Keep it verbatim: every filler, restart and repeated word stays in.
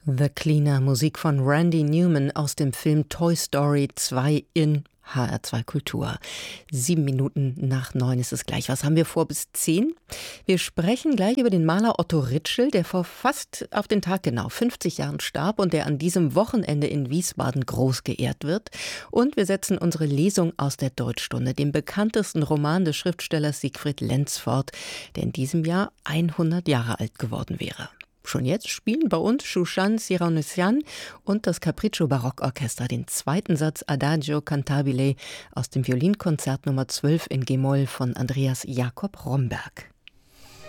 The Cleaner, Musik von Randy Newman aus dem Film Toy Story zwei in H R zwei Kultur. Sieben Minuten nach neun ist es gleich. Was haben wir vor bis zehn? Wir sprechen gleich über den Maler Otto Ritschl, der vor fast auf den Tag genau fünfzig Jahren starb und der an diesem Wochenende in Wiesbaden groß geehrt wird. Und wir setzen unsere Lesung aus der Deutschstunde, dem bekanntesten Roman des Schriftstellers Siegfried Lenz fort, der in diesem Jahr hundert Jahre alt geworden wäre. Schon jetzt spielen bei uns Shushan Sirounessian und das Capriccio Barockorchester den zweiten Satz Adagio Cantabile aus dem Violinkonzert Nummer zwölf in G-Moll von Andreas Jakob Romberg.